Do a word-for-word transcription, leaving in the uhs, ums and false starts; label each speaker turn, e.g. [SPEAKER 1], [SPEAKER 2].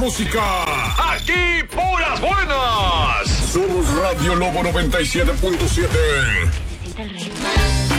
[SPEAKER 1] música.
[SPEAKER 2] Aquí puras buenas.
[SPEAKER 1] Somos Radio Lobo noventa y siete punto siete.
[SPEAKER 3] Necesita el ritmo.